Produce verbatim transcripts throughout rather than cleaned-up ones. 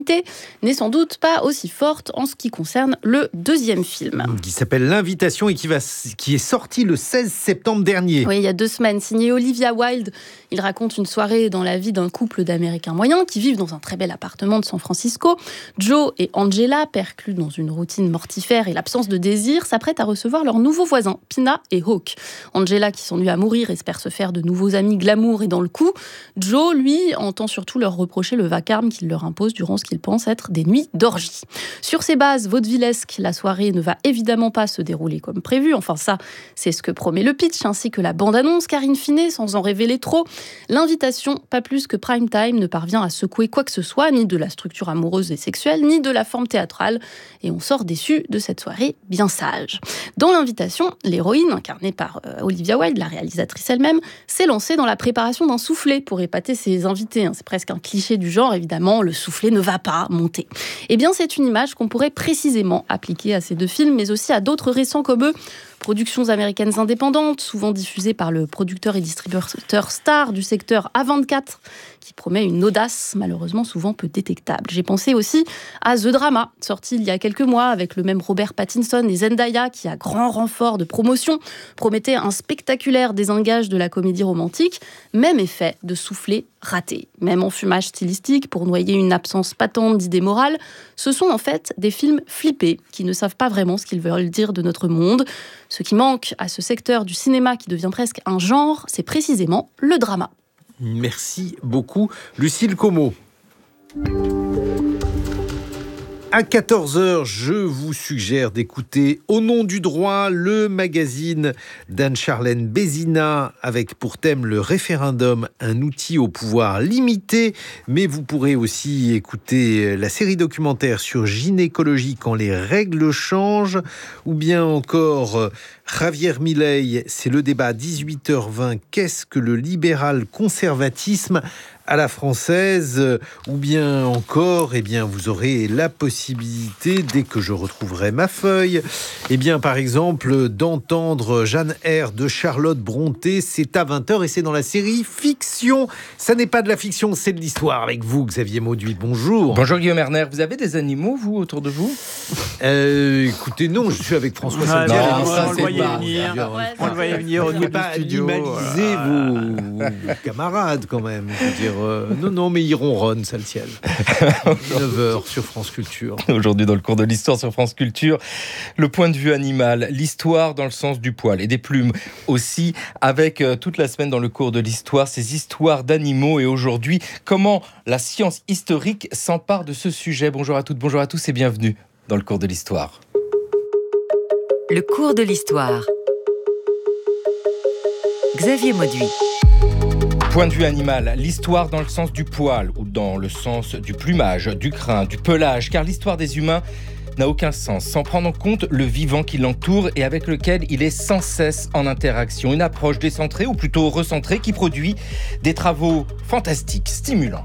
n'est sans doute pas aussi forte en ce qui concerne le deuxième film. Qui s'appelle L'Invitation et qui, va, qui est sorti le seize septembre dernier. Oui, il y a deux semaines. Signé Olivia Wilde, il raconte une soirée dans la vie d'un couple d'Américains moyens qui vivent dans un très bel appartement de San Francisco. Joe et Angela, perclus dans une routine mortifère et l'absence de désir, s'apprêtent à recevoir leurs nouveaux voisins, Pina et Hawk. Angela, qui s'ennuie à mourir, espère se faire de nouveaux amis glamour et dans le coup. Joe, lui, entend surtout leur reprocher le vacarme qu'il leur impose durant ce qu'ils pensent être des nuits d'orgie. Sur ces bases vaudevillesques, la soirée ne va évidemment pas se dérouler comme prévu. Enfin ça, c'est ce que promet le pitch ainsi que la bande-annonce, car in fine, sans en révéler trop, l'invitation, pas plus que Prime Time, ne parvient à secouer quoi que ce soit, ni de la structure amoureuse et sexuelle, ni de la forme théâtrale. Et on sort déçu de cette soirée bien sage. Dans l'invitation, l'héroïne, incarnée par euh, Olivia Wilde, la réalisatrice elle-même, s'est lancée dans la préparation d'un soufflet pour épater ses invités. C'est presque un cliché du genre, évidemment, le soufflet ne va pas monter. Eh bien, c'est une image qu'on pourrait précisément appliquer à ces deux films, mais aussi à d'autres récents comme eux. Productions américaines indépendantes, souvent diffusées par le producteur et distributeur star du secteur A vingt-quatre, qui promet une audace malheureusement souvent peu détectable. J'ai pensé aussi à The Drama, sorti il y a quelques mois avec le même Robert Pattinson et Zendaya, qui, à grand renfort de promotion, promettait un spectaculaire désengage de la comédie romantique. Même effet de soufflet raté. Même enfumage stylistique pour noyer une absence patente d'idées morales. Ce sont en fait des films flippés qui ne savent pas vraiment ce qu'ils veulent dire de notre monde. Ce qui manque à ce secteur du cinéma qui devient presque un genre, c'est précisément le drama. Merci beaucoup, Lucille Como. À quatorze heures, je vous suggère d'écouter Au nom du droit, le magazine d'Anne-Charlène Bézina, avec pour thème le référendum, un outil au pouvoir limité. Mais vous pourrez aussi écouter la série documentaire sur gynécologie quand les règles changent, ou bien encore Javier Milei, c'est le débat à dix-huit heures vingt. Qu'est-ce que le libéral conservatisme à la française, ou bien encore, eh bien, vous aurez la possibilité, dès que je retrouverai ma feuille, eh bien, par exemple, d'entendre Jeanne R de Charlotte Brontë. C'est à vingt heures et c'est dans la série Fiction. Ça n'est pas de la fiction, c'est de l'histoire. Avec vous, Xavier Mauduit, bonjour. Bonjour Guillaume Erner, vous avez des animaux, vous, autour de vous ? euh, Écoutez, non, je suis avec François ah, Saint-Pierre. non, ça, on le voyait venir. Ouais, on le voyait venir au niveau du studio. Animaliser vos, vos camarades, quand même. Je veux dire, Euh, non, non, mais ils ronronnent, ça le ciel. neuf heures sur France Culture. Aujourd'hui, dans le cours de l'histoire sur France Culture, le point de vue animal, l'histoire dans le sens du poil et des plumes aussi, avec euh, toute la semaine dans le cours de l'histoire, ces histoires d'animaux. Et aujourd'hui, comment la science historique s'empare de ce sujet. Bonjour à toutes, bonjour à tous et bienvenue dans le cours de l'histoire. Le cours de l'histoire. Xavier Mauduit. Point de vue animal, l'histoire dans le sens du poil ou dans le sens du plumage, du crin, du pelage, car l'histoire des humains n'a aucun sens sans prendre en compte le vivant qui l'entoure et avec lequel il est sans cesse en interaction. Une approche décentrée ou plutôt recentrée qui produit des travaux fantastiques, stimulants.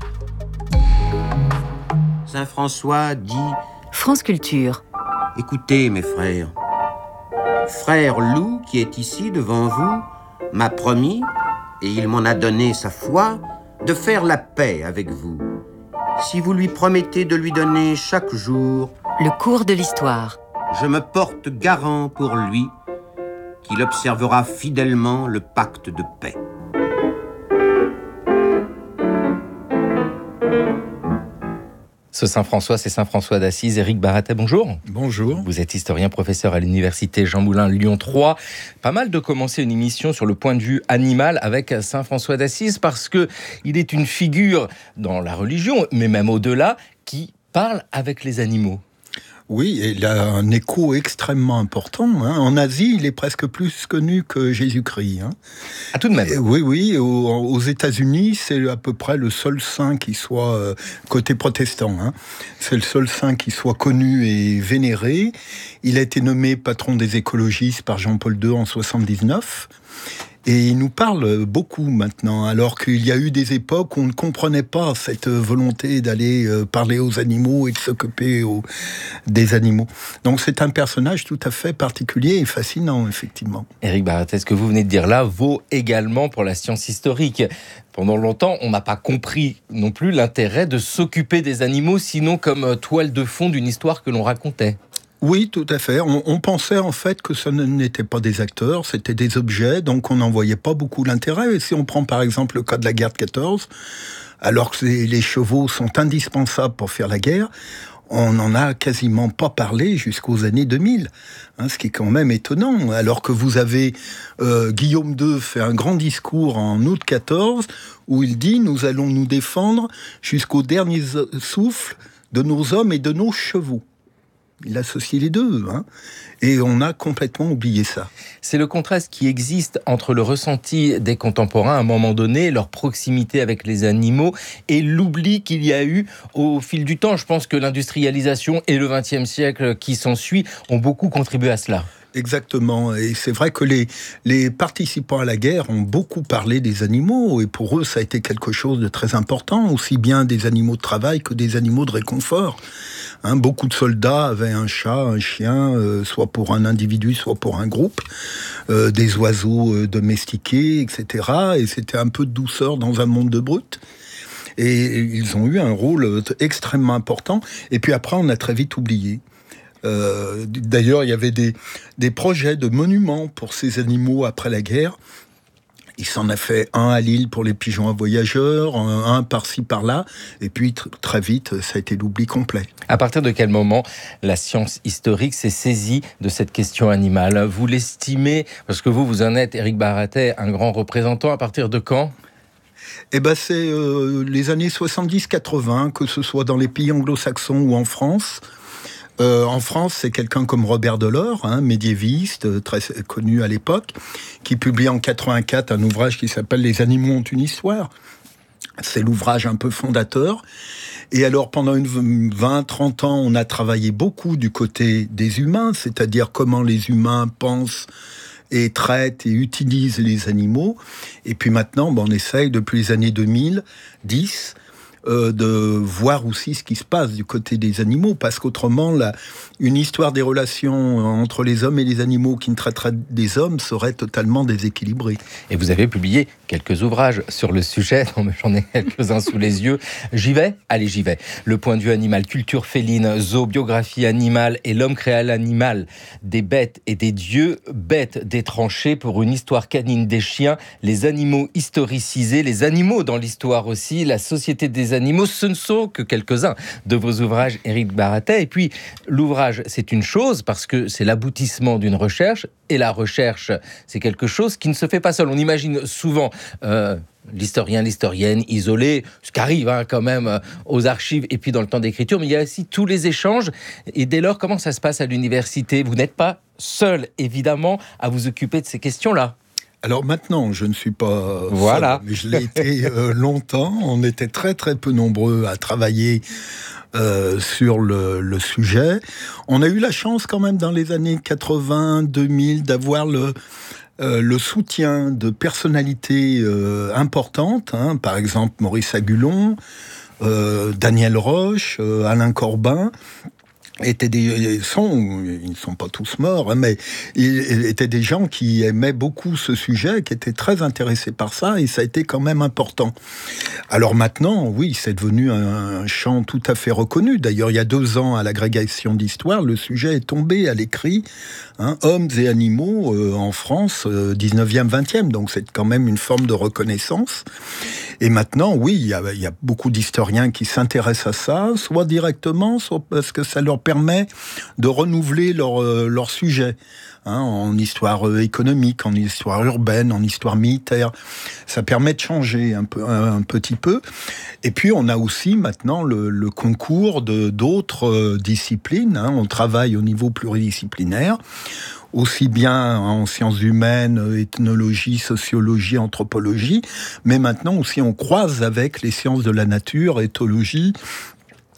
Saint François dit « France Culture. Écoutez mes frères, frère loup qui est ici devant vous m'a promis, et il m'en a donné sa foi, de faire la paix avec vous. Si vous lui promettez de lui donner chaque jour le cours de l'histoire, je me porte garant pour lui qu'il observera fidèlement le pacte de paix. » Ce Saint François, c'est Saint François d'Assise. Éric Baratet, bonjour. Bonjour. Vous êtes historien, professeur à l'université Jean Moulin Lyon trois. Pas mal de commencer une émission sur le point de vue animal avec Saint François d'Assise parce que il est une figure dans la religion, mais même au-delà, qui parle avec les animaux. Oui, il a un écho extrêmement important. Hein. En Asie, il est presque plus connu que Jésus-Christ. Hein. Ah, tout de même. Et oui, oui. Aux, aux États-Unis, c'est à peu près le seul saint qui soit euh, côté protestant. Hein. C'est le seul saint qui soit connu et vénéré. Il a été nommé patron des écologistes par Jean-Paul deux en soixante-dix-neuf. Et il nous parle beaucoup maintenant, alors qu'il y a eu des époques où on ne comprenait pas cette volonté d'aller parler aux animaux et de s'occuper aux, des animaux. Donc c'est un personnage tout à fait particulier et fascinant, effectivement. Éric Baratet, ce que vous venez de dire là vaut également pour la science historique. Pendant longtemps, on n'a pas compris non plus l'intérêt de s'occuper des animaux, sinon comme toile de fond d'une histoire que l'on racontait. Oui, tout à fait. On, on pensait en fait que ce n'étaient pas des acteurs, c'était des objets, donc on n'en voyait pas beaucoup l'intérêt. Et si on prend par exemple le cas de la guerre de quatorze, alors que les chevaux sont indispensables pour faire la guerre, on n'en a quasiment pas parlé jusqu'aux années deux mille, hein, ce qui est quand même étonnant. Alors que vous avez euh, Guillaume deux fait un grand discours en août quatorze, où il dit « Nous allons nous défendre jusqu'au dernier souffle de nos hommes et de nos chevaux ». Il associe les deux, hein, et on a complètement oublié ça. C'est le contraste qui existe entre le ressenti des contemporains à un moment donné, leur proximité avec les animaux, et l'oubli qu'il y a eu au fil du temps. Je pense que l'industrialisation et le vingtième siècle qui s'ensuit ont beaucoup contribué à cela. Exactement, et c'est vrai que les, les participants à la guerre ont beaucoup parlé des animaux, et pour eux ça a été quelque chose de très important, aussi bien des animaux de travail que des animaux de réconfort. Hein, beaucoup de soldats avaient un chat, un chien, euh, soit pour un individu, soit pour un groupe, euh, des oiseaux euh, domestiqués, et cetera. Et c'était un peu de douceur dans un monde de brutes. Et ils ont eu un rôle extrêmement important. Et puis après, on a très vite oublié. Euh, d'ailleurs, il y avait des, des projets de monuments pour ces animaux après la guerre. Il s'en a fait un à Lille pour les pigeons à voyageurs, un par-ci, par-là, et puis tr- très vite, ça a été l'oubli complet. À partir de quel moment la science historique s'est saisie de cette question animale ? Vous l'estimez, parce que vous, vous en êtes, Éric Baratet, un grand représentant, à partir de quand ? Eh ben, c'est euh, les années soixante-dix quatre-vingts, que ce soit dans les pays anglo-saxons ou en France. Euh, en France, c'est quelqu'un comme Robert Delors, hein, médiéviste, très connu à l'époque, qui publie en quatre-vingt-quatre un ouvrage qui s'appelle « Les animaux ont une histoire ». C'est l'ouvrage un peu fondateur. Et alors, pendant une vingt trente ans, on a travaillé beaucoup du côté des humains, c'est-à-dire comment les humains pensent et traitent et utilisent les animaux. Et puis maintenant, ben, on essaye, depuis les années deux mille dix, Euh, de voir aussi ce qui se passe du côté des animaux, parce qu'autrement, la, une histoire des relations entre les hommes et les animaux qui ne traiterait des hommes serait totalement déséquilibrée. Et vous avez publié quelques ouvrages sur le sujet, j'en ai quelques-uns sous les yeux. J'y vais ? Allez, j'y vais. Le point de vue animal, culture féline, zoobiographie animale et l'homme créa l'animal, des bêtes et des dieux, bêtes des tranchées pour une histoire canine des chiens, les animaux historicisés, les animaux dans l'histoire aussi, la société des animaux, ce ne sont que quelques-uns de vos ouvrages, Éric Baratet. Et puis, l'ouvrage, c'est une chose, parce que c'est l'aboutissement d'une recherche, et la recherche, c'est quelque chose qui ne se fait pas seul. On imagine souvent euh, l'historien, l'historienne isolé, ce qui arrive hein, quand même euh, aux archives, et puis dans le temps d'écriture, mais il y a aussi tous les échanges. Et dès lors, comment ça se passe à l'université ? Vous n'êtes pas seul, évidemment, à vous occuper de ces questions-là. Alors maintenant, je ne suis pas voilà. seul, mais je l'ai été euh, longtemps. On était très très peu nombreux à travailler euh, sur le, le sujet. On a eu la chance quand même dans les années quatre-vingts, deux mille d'avoir le, euh, le soutien de personnalités euh, importantes, hein, par exemple Maurice Agulon, euh, Daniel Roche, euh, Alain Corbin. Étaient des sont ils ne sont pas tous morts hein, mais ils étaient des gens qui aimaient beaucoup ce sujet, qui étaient très intéressés par ça, et ça a été quand même important. Alors maintenant, oui, c'est devenu un, un champ tout à fait reconnu. D'ailleurs, il y a deux ans à l'agrégation d'histoire, le sujet est tombé à l'écrit, hein, hommes et animaux euh, en France, euh, dix-neuvième, vingtième, donc c'est quand même une forme de reconnaissance. Et maintenant, oui, il y a, il y a beaucoup d'historiens qui s'intéressent à ça, soit directement, soit parce que ça leur permet de renouveler leur, euh, leur sujet, hein, en histoire euh, économique, en histoire urbaine, en histoire militaire. Ça permet de changer un, peu, un, un petit peu. Et puis, on a aussi maintenant le, le concours de, d'autres euh, disciplines. Hein. On travaille au niveau pluridisciplinaire, aussi bien en sciences humaines, ethnologie, sociologie, anthropologie, mais maintenant aussi on croise avec les sciences de la nature, éthologie,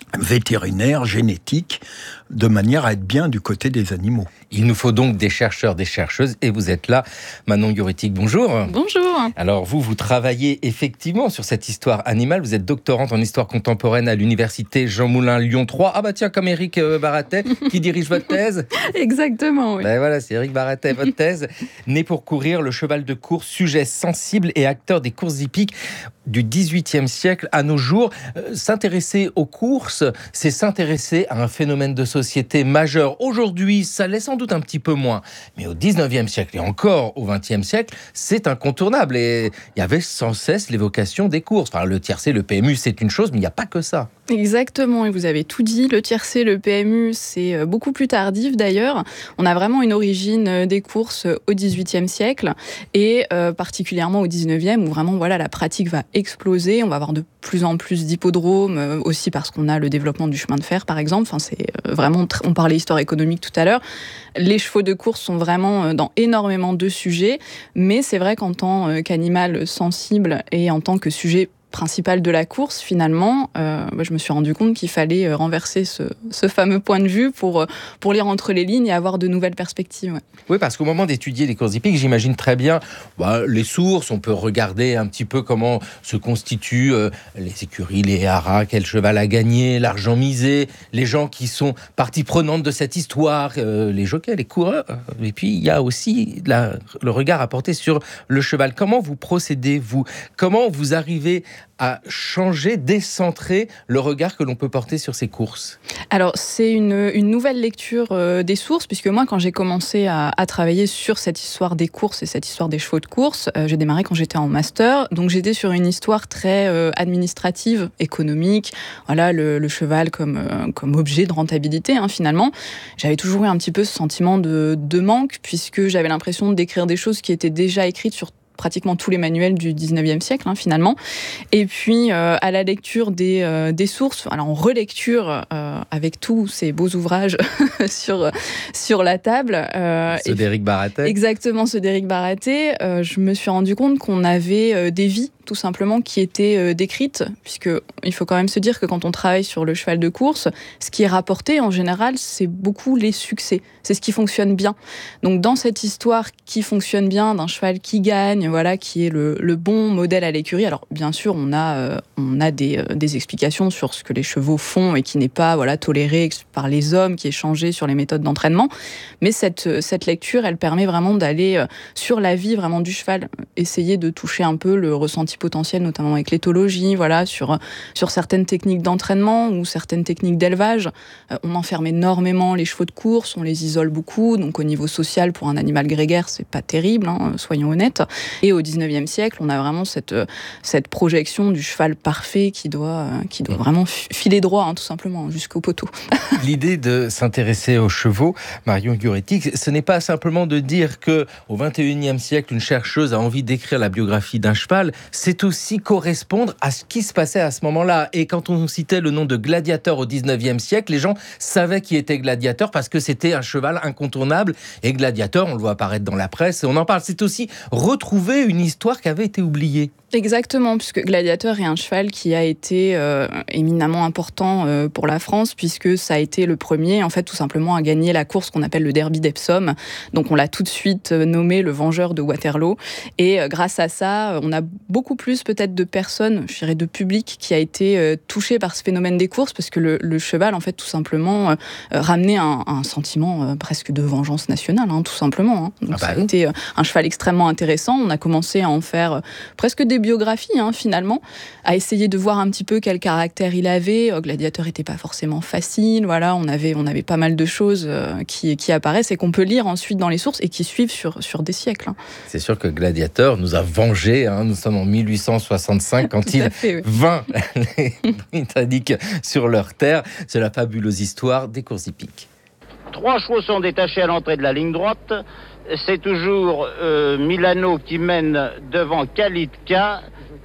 vétérinaire, génétique, de manière à être bien du côté des animaux. Il nous faut donc des chercheurs, des chercheuses, et vous êtes là. Manon Yuritik, bonjour. Bonjour. Alors vous, vous travaillez effectivement sur cette histoire animale. Vous êtes doctorante en histoire contemporaine à l'université Jean Moulin Lyon trois. Ah bah tiens, comme Éric Baratet, qui dirige votre thèse. Exactement, oui. Ben voilà, c'est Éric Baratet, votre thèse. Né pour courir, le cheval de course, sujet sensible et acteur des courses hippiques du dix-huitième siècle à nos jours. Euh, s'intéresser aux courses, c'est s'intéresser à un phénomène de société majeur. Aujourd'hui, ça l'est sans doute un petit peu moins. Mais au dix-neuvième siècle et encore au vingtième siècle, c'est incontournable. Et il y avait sans cesse l'évocation des courses. Enfin, le tiercé, le P M U, c'est une chose, mais il n'y a pas que ça. Exactement, et vous avez tout dit. Le tiercé, le P M U, c'est beaucoup plus tardif d'ailleurs. On a vraiment une origine des courses au dix-huitième siècle et euh, particulièrement au dix-neuvième où vraiment voilà, la pratique va exploser. On va avoir de plus en plus d'hippodromes, euh, aussi parce qu'on a le développement du chemin de fer par exemple. Enfin, c'est euh, vraiment, tr- on parlait histoire économique tout à l'heure. Les chevaux de course sont vraiment euh, dans énormément de sujets, mais c'est vrai qu'en tant euh, qu'animal sensible et en tant que sujet principal de la course, finalement, euh, bah, je me suis rendu compte qu'il fallait euh, renverser ce, ce fameux point de vue pour, euh, pour lire entre les lignes et avoir de nouvelles perspectives. Ouais. Oui, parce qu'au moment d'étudier les courses hippiques, j'imagine très bien bah, les sources, on peut regarder un petit peu comment se constituent euh, les écuries, les haras, quel cheval a gagné, l'argent misé, les gens qui sont partie prenante de cette histoire, euh, les jockeys, les coureurs. Et puis, il y a aussi la, le regard à porter sur le cheval. Comment vous procédez, vous ? Comment vous arrivez à changer, décentrer le regard que l'on peut porter sur ces courses? Alors, c'est une, une nouvelle lecture euh, des sources, puisque moi, quand j'ai commencé à, à travailler sur cette histoire des courses et cette histoire des chevaux de course, euh, j'ai démarré quand j'étais en master, donc j'étais sur une histoire très euh, administrative, économique, voilà, le, le cheval comme, euh, comme objet de rentabilité, hein, finalement. J'avais toujours eu un petit peu ce sentiment de, de manque, puisque j'avais l'impression d'écrire des choses qui étaient déjà écrites sur pratiquement tous les manuels du dix-neuvième siècle, hein, finalement. Et puis, euh, à la lecture des, euh, des sources, alors en relecture, euh, avec tous ces beaux ouvrages sur, sur la table. Euh, ceux d'Éric Baratet. Exactement, ceux d'Éric Baratet. Euh, je me suis rendu compte qu'on avait euh, des vies, tout simplement, qui étaient euh, décrites, puisque il faut quand même se dire que quand on travaille sur le cheval de course, ce qui est rapporté, en général, c'est beaucoup les succès. C'est ce qui fonctionne bien. Donc, dans cette histoire qui fonctionne bien, d'un cheval qui gagne, voilà, qui est le, le bon modèle à l'écurie. Alors, bien sûr, on a, euh, on a des, euh, des explications sur ce que les chevaux font et qui n'est pas voilà, toléré par les hommes, qui est changé sur les méthodes d'entraînement. Mais cette, cette lecture, elle permet vraiment d'aller euh, sur la vie vraiment du cheval, essayer de toucher un peu le ressenti potentiel, notamment avec l'éthologie, voilà, sur, sur certaines techniques d'entraînement ou certaines techniques d'élevage. Euh, on enferme énormément les chevaux de course, on les isole beaucoup, donc au niveau social, pour un animal grégaire, c'est pas terrible, hein, soyons honnêtes. Et au dix-neuvième siècle, on a vraiment cette, cette projection du cheval parfait qui doit, qui doit vraiment filer droit, hein, tout simplement, jusqu'au poteau. L'idée de s'intéresser aux chevaux, Marion Yuritik, ce n'est pas simplement de dire qu'au vingt et unième siècle, une chercheuse a envie d'écrire la biographie d'un cheval, c'est aussi correspondre à ce qui se passait à ce moment-là. Et quand on citait le nom de Gladiateur au dix-neuvième siècle, les gens savaient qui était Gladiateur parce que c'était un cheval incontournable. Et Gladiateur, on le voit apparaître dans la presse et on en parle. C'est aussi retrouver une histoire qui avait été oubliée. Exactement, puisque Gladiateur est un cheval qui a été euh, éminemment important euh, pour la France, puisque ça a été le premier, en fait, tout simplement, à gagner la course qu'on appelle le Derby d'Epsom. Donc, on l'a tout de suite nommé le Vengeur de Waterloo. Et euh, grâce à ça, on a beaucoup plus, peut-être, de personnes, je dirais, de public, qui a été euh, touché par ce phénomène des courses, parce que le, le cheval, en fait, tout simplement, euh, ramenait un, un sentiment euh, presque de vengeance nationale, hein, tout simplement. Hein. Donc, ah bah ça a oui. été euh, un cheval extrêmement intéressant. On a commencé à en faire euh, presque des biographie, hein, finalement, à essayer de voir un petit peu quel caractère il avait. Gladiateur n'était pas forcément facile, voilà, on avait, on avait pas mal de choses euh, qui, qui apparaissent et qu'on peut lire ensuite dans les sources et qui suivent sur, sur des siècles. Hein. C'est sûr que Gladiateur nous a vengés, hein, nous sommes en mille huit cent soixante-cinq quand il fait, oui. vint les Britanniques sur leur terre. C'est la fabuleuse histoire des courses hippiques. Trois chevaux sont détachés à l'entrée de la ligne droite. C'est toujours euh, Milano qui mène devant Kalitka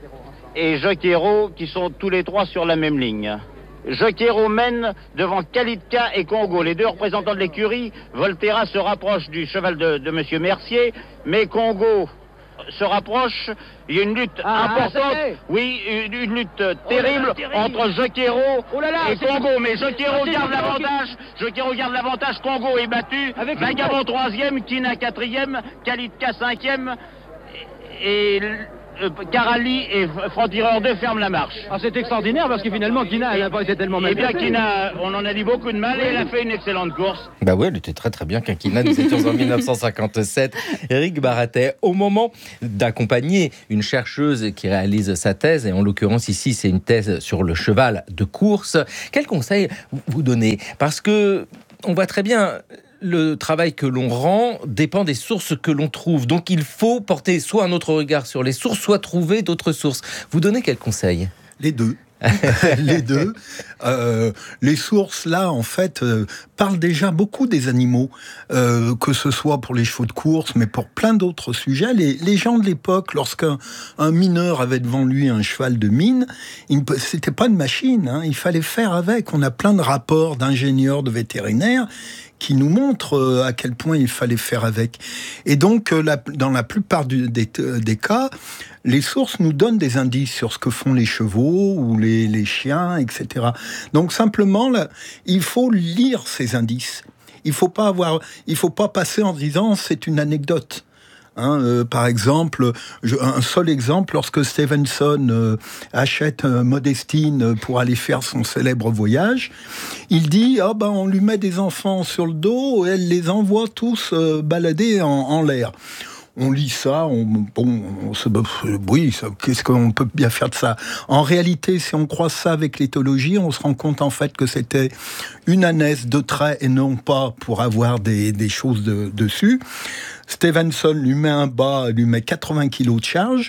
et Jockero qui sont tous les trois sur la même ligne. Jockero mène devant Kalitka et Congo. Les deux représentants de l'écurie, Volterra se rapproche du cheval de, de Monsieur Mercier, mais Congo se rapprochent. Il y a une lutte ah, importante, oui, une, une lutte oh terrible, là, terrible entre Joquero oh là là, et Congo. Mais Joquero garde l'avantage. Joquero garde l'avantage. Congo est battu. Vagabond troisième, Kina quatrième, Kalitka cinquième et, et euh, Karali et Franc-Tireur deux ferment la marche. Ah, c'est extraordinaire parce que finalement Kina n'a pas été tellement mal. Eh bien Kina, on en a dit beaucoup de mal et elle a fait une excellente course. Bah ouais, elle était très très bien qu'un Kina. Nous étions en dix-neuf cent cinquante-sept. Éric Baratet, au moment d'accompagner une chercheuse qui réalise sa thèse, et en l'occurrence ici c'est une thèse sur le cheval de course, quel conseil vous donnez? Parce que on voit très bien, le travail que l'on rend dépend des sources que l'on trouve. Donc il faut porter soit un autre regard sur les sources, soit trouver d'autres sources. Vous donnez quel conseil? Les deux. les deux. Euh, les sources, là, en fait, euh, parlent déjà beaucoup des animaux, euh, que ce soit pour les chevaux de course, mais pour plein d'autres sujets. Les, les gens de l'époque, lorsqu'un un mineur avait devant lui un cheval de mine, il ne, c'était pas une machine, hein, il fallait faire avec. On a plein de rapports d'ingénieurs, de vétérinaires, qui nous montrent euh, à quel point il fallait faire avec. Et donc, euh, la, dans la plupart du, des, des cas, les sources nous donnent des indices sur ce que font les chevaux ou les, les chiens, et cetera. Donc simplement, là, il faut lire ces indices. Il faut pas avoir, il faut pas passer en disant c'est une anecdote. Hein, euh, par exemple, je, un seul exemple, lorsque Stevenson euh, achète euh, Modestine pour aller faire son célèbre voyage, il dit ah ben on lui met des enfants sur le dos et elle les envoie tous euh, balader en, en l'air. On lit ça, on, bon, on se, oui, ça, qu'est-ce qu'on peut bien faire de ça? En réalité, si on croise ça avec l'éthologie, on se rend compte en fait que c'était une ânesse de trait et non pas pour avoir des, des choses de, dessus. Stevenson lui met un bas, lui met quatre-vingts kilos de charge.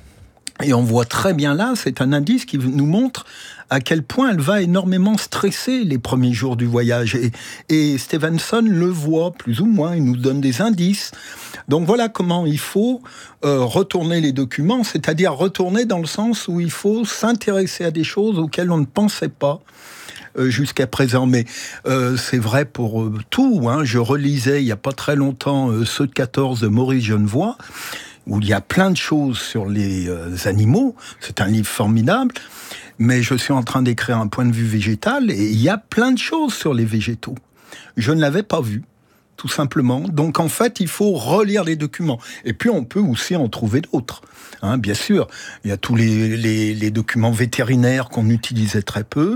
Et on voit très bien là, c'est un indice qui nous montre à quel point elle va énormément stresser les premiers jours du voyage. Et, et Stevenson le voit plus ou moins, il nous donne des indices. Donc voilà comment il faut euh, retourner les documents, c'est-à-dire retourner dans le sens où il faut s'intéresser à des choses auxquelles on ne pensait pas euh, jusqu'à présent. Mais euh, c'est vrai pour euh, tout. Hein. Je relisais il n'y a pas très longtemps euh, Ceux de quatorze de Maurice Genevoix, où il y a plein de choses sur les euh, animaux. C'est un livre formidable. Mais je suis en train d'écrire un point de vue végétal et il y a plein de choses sur les végétaux. Je ne l'avais pas vu, tout simplement. Donc en fait, il faut relire les documents. Et puis on peut aussi en trouver d'autres. Hein, bien sûr, il y a tous les, les, les documents vétérinaires qu'on utilisait très peu.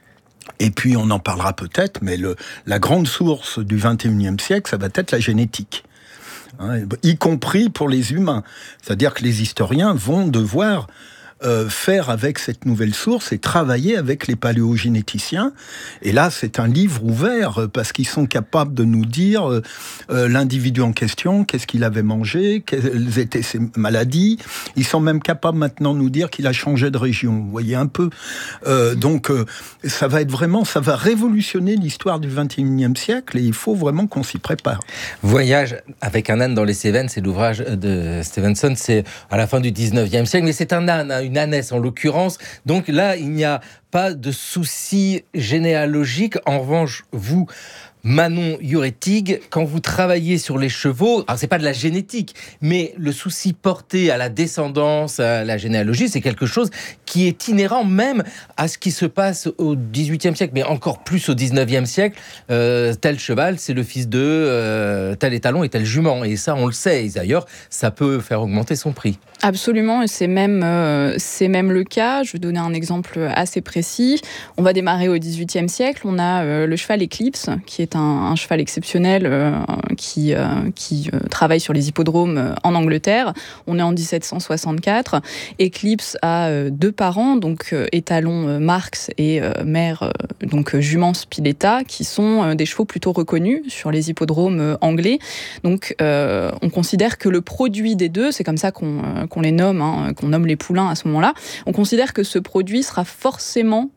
Et puis on en parlera peut-être, mais le, la grande source du vingt et unième siècle, ça va être la génétique. Hein, y compris pour les humains. C'est-à-dire que les historiens vont devoir Euh, faire avec cette nouvelle source et travailler avec les paléogénéticiens. Et là, c'est un livre ouvert parce qu'ils sont capables de nous dire euh, euh, l'individu en question, qu'est-ce qu'il avait mangé, quelles étaient ses maladies. Ils sont même capables maintenant de nous dire qu'il a changé de région. Vous voyez un peu. Euh, donc, euh, ça va être vraiment, ça va révolutionner l'histoire du vingt et unième siècle et il faut vraiment qu'on s'y prépare. Voyage avec un âne dans les Cévennes, c'est l'ouvrage de Stevenson, c'est à la fin du dix-neuvième siècle, mais c'est un âne, hein, une ânesse en l'occurrence. Donc là, il n'y a pas de souci généalogique. En revanche, vous, Manon Juretig, quand vous travaillez sur les chevaux, alors c'est pas de la génétique, mais le souci porté à la descendance, à la généalogie, c'est quelque chose qui est inhérent même à ce qui se passe au dix-huitième siècle, mais encore plus au dix-neuvième siècle. Euh, tel cheval, c'est le fils de euh, tel étalon et tel jument. Et ça, on le sait. Et d'ailleurs, ça peut faire augmenter son prix. Absolument, et c'est même, euh, c'est même le cas. Je vais donner un exemple assez précis. On va démarrer au dix-huitième siècle. On a euh, le cheval Eclipse, qui est un, un cheval exceptionnel euh, qui, euh, qui euh, travaille sur les hippodromes euh, en Angleterre. On est en dix-sept cent soixante-quatre. Eclipse a euh, deux parents, donc euh, étalon euh, Marx et euh, mère, euh, donc euh, jument Spiletta, qui sont euh, des chevaux plutôt reconnus sur les hippodromes euh, anglais. Donc euh, on considère que le produit des deux, c'est comme ça qu'on euh, qu'on les nomme, hein, qu'on nomme les poulains à ce moment-là, on considère que ce produit sera forcément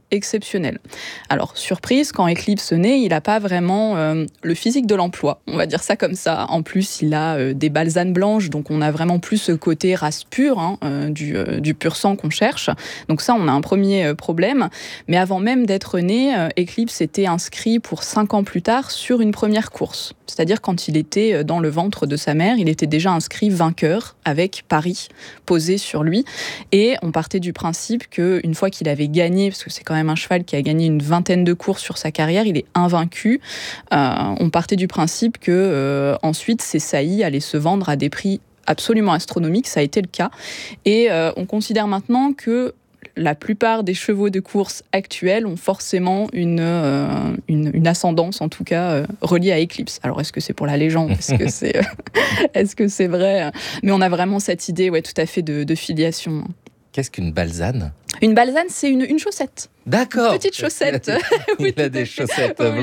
exceptionnel. Alors, surprise, quand Eclipse naît, il n'a pas vraiment euh, le physique de l'emploi, on va dire ça comme ça. En plus, il a euh, des balsanes blanches, donc on a vraiment plus ce côté race pure, hein, euh, du, euh, du pur sang qu'on cherche. Donc ça, on a un premier euh, problème. Mais avant même d'être né, euh, Eclipse était inscrit pour cinq ans plus tard sur une première course. C'est-à-dire quand il était dans le ventre de sa mère, il était déjà inscrit vainqueur avec Paris posé sur lui. Et on partait du principe qu'une fois qu'il avait gagné, parce que c'est quand même un cheval qui a gagné une vingtaine de courses sur sa carrière, il est invaincu. Euh, on partait du principe que euh, ensuite ces saillies allaient se vendre à des prix absolument astronomiques. Ça a été le cas. Et euh, on considère maintenant que la plupart des chevaux de course actuels ont forcément une, euh, une, une ascendance, en tout cas, euh, reliée à Eclipse. Alors, est-ce que c'est pour la légende ? Est-ce que c'est, euh, est-ce que c'est vrai ? Mais on a vraiment cette idée, ouais, tout à fait de, de filiation. Qu'est-ce qu'une balsane ? Une balsane, c'est une, une chaussette. D'accord. Une petite chaussette. Il a des chaussettes blanches.